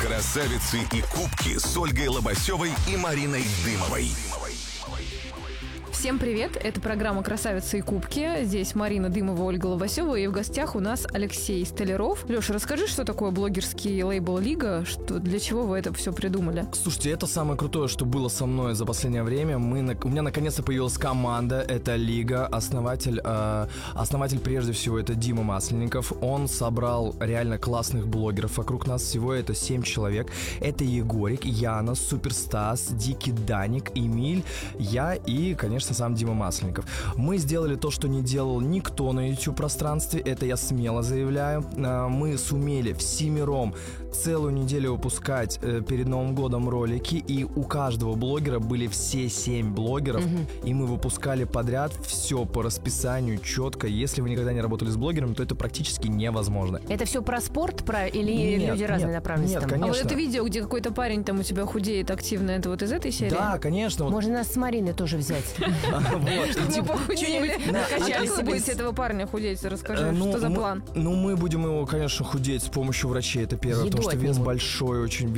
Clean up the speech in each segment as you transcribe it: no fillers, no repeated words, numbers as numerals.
Красавицы и кубки с Ольгой Лобасевой и Мариной Дымовой. Всем привет, это программа «Красавицы и кубки». Здесь Марина Дымова, Ольга Лобасева, и в гостях у нас Алексей Столяров. Леша, расскажи, что такое блогерский лейбл «Лига», для чего вы это все придумали? Слушайте, это самое крутое, что было со мной за последнее время. У меня наконец-то появилась команда, это «Лига». Основатель прежде всего это Дима Масленников. Он собрал реально классных блогеров вокруг нас, всего это 7 человек. Это Егорик, Яна, Суперстас, Дикий Даник, Эмиль, я и, конечно, сам Дима Масленников. Мы сделали то, что не делал никто на YouTube-пространстве, это я смело заявляю. Мы сумели всемиром целую неделю выпускать перед Новым годом ролики, и у каждого блогера были все 7 блогеров, и мы выпускали подряд все по расписанию, четко. Если вы никогда не работали с блогерами, то это практически невозможно. Это все про спорт, или люди разные направленности? Нет, там? конечно. А вот это видео, где какой-то парень там у тебя худеет активно, это вот из этой серии? Да, конечно. Можно нас с Мариной тоже взять. Мы похудели. А как вы будете этого парня худеть? Расскажи, что за план? Мы будем его, конечно, худеть с помощью врачей, это первое, потому что вес большой очень,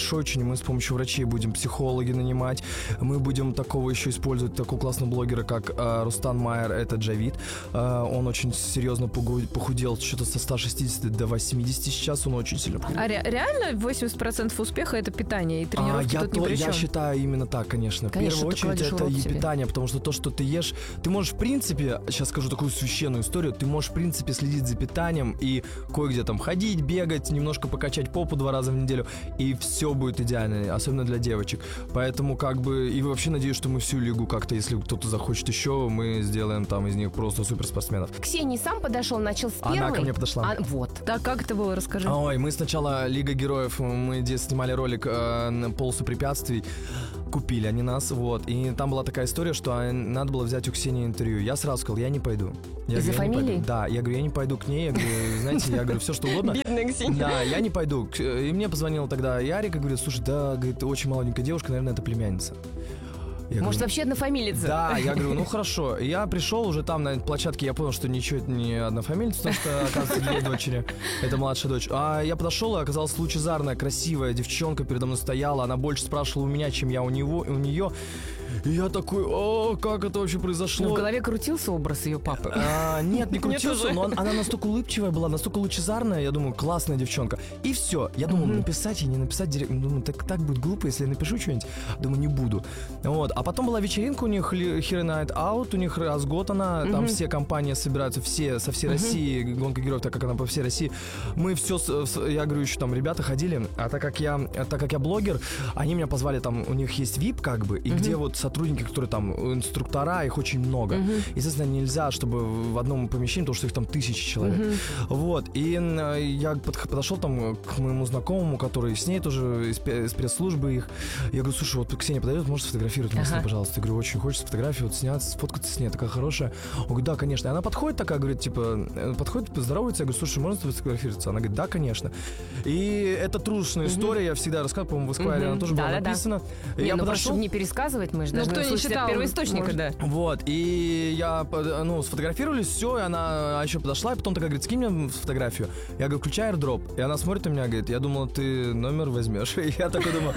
и мы с помощью врачей будем психологи нанимать. Мы будем такого еще использовать, такого классного блогера, как Рустам Майер, это Джавид. Он очень серьезно похудел, что-то со 160 до 80 сейчас, он очень сильно похудел. А реально 80% успеха — это питание, и тренировки тут ни при чем? Я считаю именно так, конечно. В первую очередь это и питание, потому что то, что ты ешь, ты можешь, в принципе, сейчас скажу такую священную историю, ты можешь, в принципе, следить за питанием и кое-где там ходить, бегать, немножко покачать попу 2 раза в неделю, и все будет идеально, особенно для девочек. Поэтому и вообще надеюсь, что мы всю лигу как-то, если кто-то захочет еще, мы сделаем там из них просто суперспортсменов. Ксения сам подошел, начал с первой. Она ко мне подошла. Вот. Так, как это было, расскажи. Ой, мы сначала Лига Героев, мы снимали ролик «Полосу препятствий», купили они нас, вот, и там была такая история, что надо было взять у Ксении интервью. Я сразу сказал, я не пойду. Из-за фамилии? Да, я говорю, я не пойду к ней, я говорю, знаете, все что угодно. Бедная Ксения. Да, я не пойду. И мне позвонил тогда Ярик и говорит, слушай, да, говорит, очень молоденькая девушка, наверное, это племянница. Может, вообще однофамилица? Да, я говорю, ну хорошо. И я пришел уже там на площадке, я понял, что ничего это не однофамилица, потому что, оказывается, 2 дочери. Это младшая дочь. А я подошел, и оказалась лучезарная, красивая девчонка передо мной стояла. Она больше спрашивала у меня, чем я у нее. И я такой, как это вообще произошло? В голове крутился образ ее папы? Нет, не крутился, но она настолько улыбчивая была, настолько лучезарная, я думаю, классная девчонка. И все. Я думал, написать и не написать директ. Думаю, так будет глупо, если я напишу что-нибудь. Думаю, не буду. Вот. А потом была вечеринка у них, Here Night Out, у них раз в год она, там все компании собираются, со всей России, гонка героев, так как она по всей России. Мы все, я говорю, еще там ребята ходили, а так как я блогер, они меня позвали, там у них есть VIP и где вот сотрудники, которые там инструктора, их очень много. Естественно, нельзя, чтобы в одном помещении, потому что их там 1000 человек. Вот. И я подошел там к моему знакомому, который с ней тоже из пресс-службы их. Я говорю, слушай, вот Ксения подойдет, можешь сфотографировать меня, пожалуйста. Я говорю, очень хочется фотографию вот снять, сфоткаться с ней, такая хорошая. Он говорит, да, конечно. И она подходит такая, говорит, подходит, здоровается. Я говорю, слушай, можно сфотографироваться? Она говорит, да, конечно. И это трушная история, я всегда рассказываю, по-моему, в Эсквайре она тоже была написана. Я подошел, чтобы не пересказывать, мы же должны слушать от первоисточника, да. Вот, и я, сфотографировались, все, и она еще подошла, и потом такая говорит, скинь мне фотографию. Я говорю, включай AirDrop. И она смотрит на меня, говорит, я думала, ты номер возьмешь. И я такой думаю...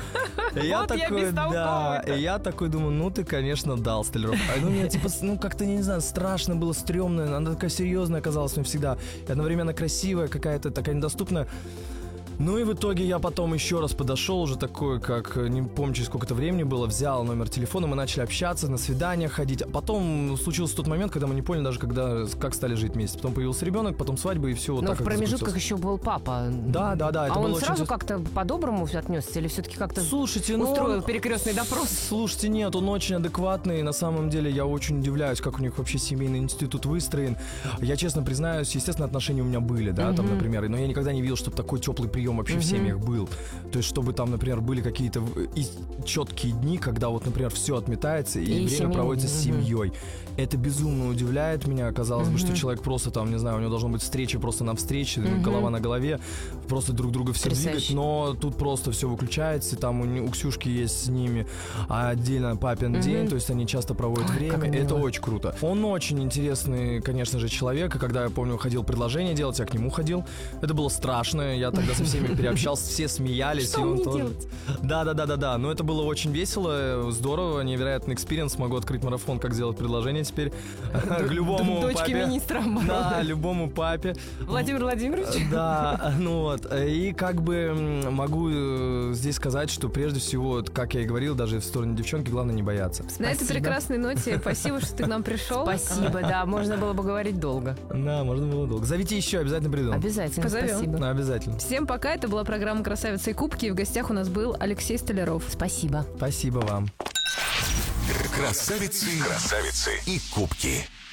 Я такой думаю, ну ты, конечно, дал, Столяров. Мне как-то, не знаю, страшно было, стрёмно. Она такая серьезная оказалась мне всегда. И одновременно красивая, какая-то такая недоступная. Ну и в итоге я потом еще раз подошел, уже такой, как, не помню, через сколько-то времени было, взял номер телефона, мы начали общаться, на свидания ходить. А потом случился тот момент, когда мы не поняли даже, как стали жить вместе. Потом появился ребенок, потом свадьба и все. Но в промежутках еще был папа. Да. А он сразу как-то по-доброму отнесся или все-таки как-то устроил перекрестный допрос? Слушайте, нет, он очень адекватный. На самом деле я очень удивляюсь, как у них вообще семейный институт выстроен. Я честно признаюсь, естественно, отношения у меня были, да, там, например, но я никогда не видел, чтобы такой теплый прием вообще в семьях был. То есть, чтобы там, например, были какие-то четкие дни, когда вот, например, все отметается и время проводится с семьей. Это безумно удивляет меня. Казалось бы, что человек просто там, не знаю, у него должна быть встреча просто на встрече, голова на голове, просто друг друга все двигать, но тут просто все выключается, там у Ксюшки есть с ними отдельно папин день, то есть они часто проводят время, это очень круто. Он очень интересный, конечно же, человек, и когда, я помню, ходил предложение делать, я к нему ходил, это было страшно, я тогда совсем всеми переобщался, все смеялись. Что и он мне тоже. делать? Да. Но это было очень весело, здорово, невероятный экспириенс. Могу открыть марафон, как сделать предложение теперь к любому Дочке папе. министра обороны. Да, любому папе. Владимир Владимирович. Да, ну вот. И как бы могу здесь сказать, что прежде всего, как я и говорил, даже в стороне девчонки, главное не бояться. На этой прекрасной ноте спасибо, что ты к нам пришел. Спасибо, да, можно было бы говорить долго. Да, можно было долго. Зовите еще, обязательно приду. Обязательно, Позовем. спасибо. Ну, обязательно. Всем пока, это была программа «Красавица и кубки», и в гостях у нас был Алексей Столяров. Спасибо. Спасибо вам. Красавицы и кубки.